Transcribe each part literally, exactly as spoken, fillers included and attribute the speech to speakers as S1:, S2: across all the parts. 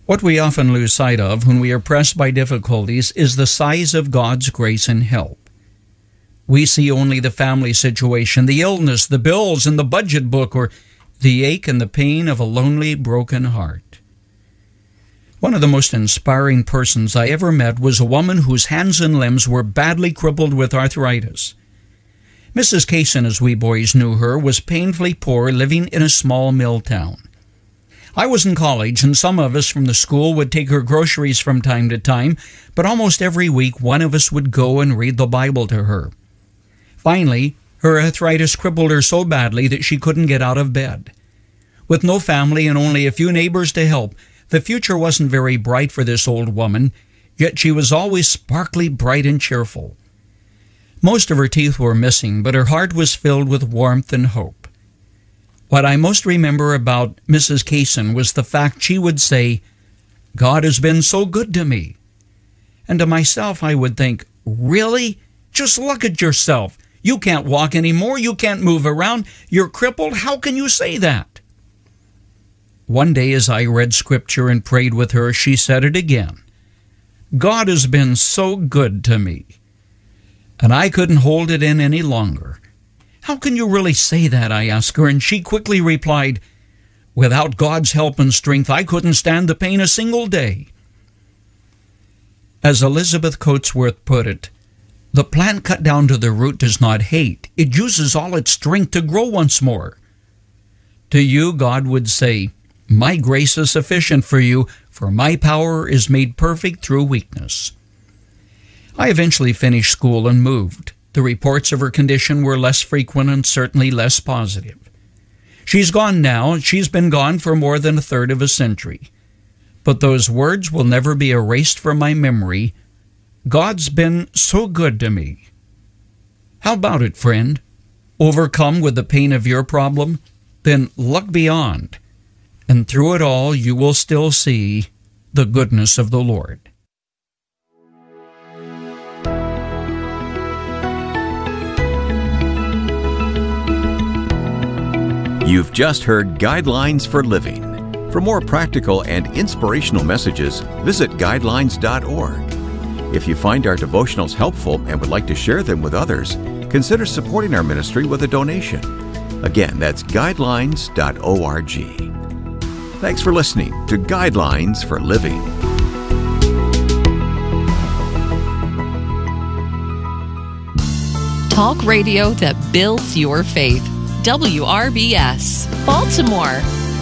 S1: What we often lose sight of when we are pressed by difficulties is the size of God's grace and help. We see only the family situation, the illness, the bills, and the budget book, or the ache and the pain of a lonely, broken heart. One of the most inspiring persons I ever met was a woman whose hands and limbs were badly crippled with arthritis. Missus Kaysen, as we boys knew her, was painfully poor, living in a small mill town. I was in college, and some of us from the school would take her groceries from time to time, but almost every week one of us would go and read the Bible to her. Finally, her arthritis crippled her so badly that she couldn't get out of bed. With no family and only a few neighbors to help, the future wasn't very bright for this old woman, yet she was always sparkly bright and cheerful. Most of her teeth were missing, but her heart was filled with warmth and hope. What I most remember about Missus Kaysen was the fact she would say, "God has been so good to me." And to myself I would think, really? Just look at yourself. You can't walk anymore. You can't move around. You're crippled. How can you say that? One day as I read Scripture and prayed with her, she said it again. God has been so good to me. And I couldn't hold it in any longer. How can you really say that, I asked her, and she quickly replied, without God's help and strength, I couldn't stand the pain a single day. As Elizabeth Coatsworth put it, the plant cut down to the root does not hate. It uses all its strength to grow once more. To you, God would say, my grace is sufficient for you, for my power is made perfect through weakness. I eventually finished school and moved. The reports of her condition were less frequent and certainly less positive. She's gone now, and she's been gone for more than a third of a century. But those words will never be erased from my memory. God's been so good to me. How about it, friend? Overcome with the pain of your problem? Then look beyond, and through it all you will still see the goodness of the Lord.
S2: You've just heard Guidelines for Living. For more practical and inspirational messages, visit guidelines dot org. If you find our devotionals helpful and would like to share them with others, consider supporting our ministry with a donation. Again, that's guidelines dot org. Thanks for listening to Guidelines for Living.
S3: Talk radio that builds your faith. W R B S, Baltimore.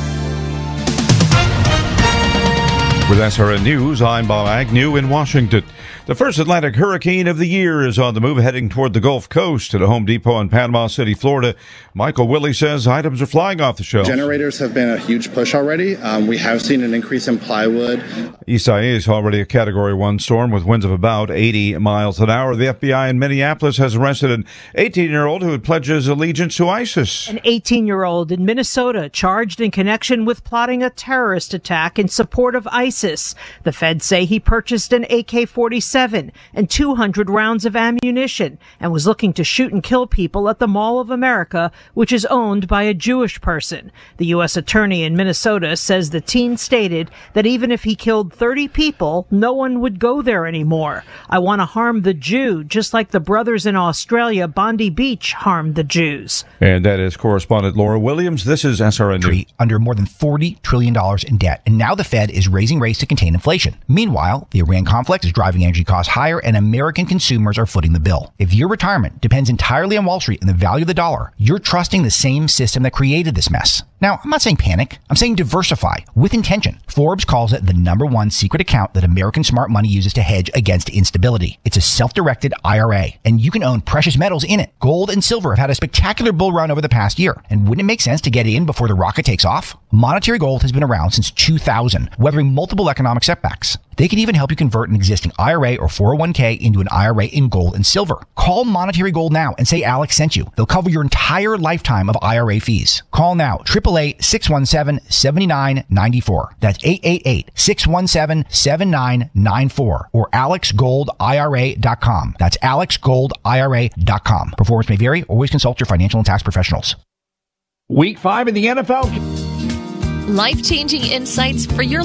S4: With S R N News, I'm Bob Agnew in Washington. The first Atlantic hurricane of the year is on the move, heading toward the Gulf Coast to the Home Depot in Panama City, Florida. Michael Willey says items are flying off the shelves.
S5: Generators have been a huge push already. Um, we have seen an increase in plywood. Isaias
S4: is already a Category one storm with winds of about eighty miles an hour. The F B I in Minneapolis has arrested an eighteen-year-old who had pledged his allegiance to ISIS.
S6: An eighteen-year-old in Minnesota charged in connection with plotting a terrorist attack in support of ISIS. The feds say he purchased an A K forty-seven and two hundred rounds of ammunition and was looking to shoot and kill people at the Mall of America, which is owned by a Jewish person. The U S attorney in Minnesota says the teen stated that even if he killed thirty people, no one would go there anymore. I want to harm the Jew, just like the brothers in Australia, Bondi Beach, harmed the Jews.
S4: And that is correspondent Laura Williams. This is S R N News.
S7: Under more than forty trillion dollars in debt, and now the Fed is raising rates to contain inflation. Meanwhile, the Iran conflict is driving energy costs higher, and American consumers are footing the bill. If your retirement depends entirely on Wall Street and the value of the dollar, you're trusting the same system that created this mess. Now, I'm not saying panic. I'm saying diversify with intention. Forbes calls it the number one secret account that American smart money uses to hedge against instability. It's a self-directed I R A, and you can own precious metals in it. Gold and silver have had a spectacular bull run over the past year, and wouldn't it make sense to get in before the rocket takes off? Monetary Gold has been around since two thousand, weathering multiple economic setbacks. They can even help you convert an existing I R A or four oh one k into an I R A in gold and silver. Call Monetary Gold now and say Alex sent you. They'll cover your entire lifetime of I R A fees. Call now, eight eight eight, six one seven, seven nine nine four. That's eight eight eight, six one seven, seven nine nine four or alex gold I R A dot com. That's alex gold I R A dot com. Performance may vary. Always consult your financial and tax professionals.
S8: Week five in the N F L.
S3: Life-changing insights for your